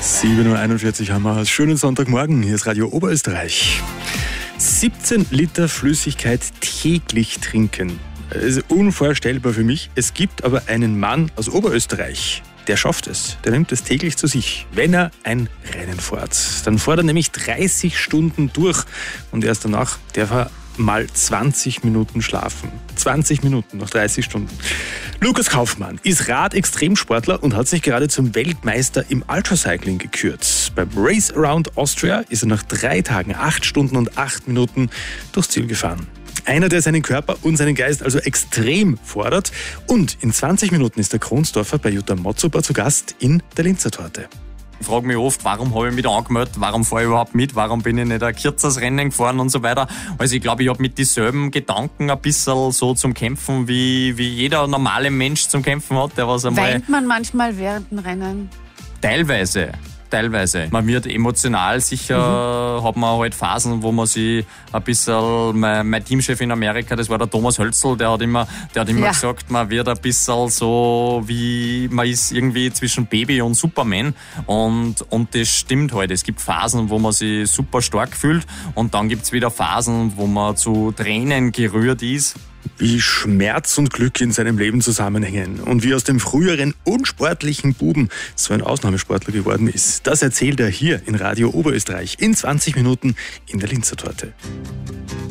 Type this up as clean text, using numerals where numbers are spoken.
7.41 Uhr haben wir. Schönen Sonntagmorgen, hier ist Radio Oberösterreich. 17 Liter Flüssigkeit täglich trinken. Das ist unvorstellbar für mich. Es gibt aber einen Mann aus Oberösterreich, der schafft es. Der nimmt es täglich zu sich, wenn er ein Rennen fährt. Dann fährt er nämlich 30 Stunden durch und erst danach darf er mal 20 Minuten schlafen. 20 Minuten nach 30 Stunden. Lukas Kaufmann ist Radextremsportler und hat sich gerade zum Weltmeister im Ultracycling gekürt. Beim Race Around Austria ist er nach 3 Tagen, 8 Stunden und 8 Minuten durchs Ziel gefahren. Einer, der seinen Körper und seinen Geist also extrem fordert. Und in 20 Minuten ist der Kronsdorfer bei Jutta Motzober zu Gast in der Linzer Torte. Ich frage mich oft, warum habe ich mich da angemeldet, warum fahre ich überhaupt mit, warum bin ich nicht ein kürzeres Rennen gefahren und so weiter. Also ich glaube, ich habe mit dieselben Gedanken ein bisschen so zum Kämpfen, wie jeder normale Mensch zum Kämpfen hat. Der was einmal Weint man manchmal während dem Rennen? Teilweise. Man wird emotional, sicher hat man halt Phasen, wo man sich ein bisschen, mein Teamchef in Amerika, das war der Thomas Hölzl, der hat immer gesagt, man wird ein bisschen so, wie man ist irgendwie zwischen Baby und Superman und das stimmt halt. Es gibt Phasen, wo man sich super stark fühlt und dann gibt's wieder Phasen, wo man zu Tränen gerührt ist. Wie Schmerz und Glück in seinem Leben zusammenhängen und wie aus dem früheren unsportlichen Buben so ein Ausnahmesportler geworden ist, das erzählt er hier in Radio Oberösterreich in 20 Minuten in der Linzer Torte.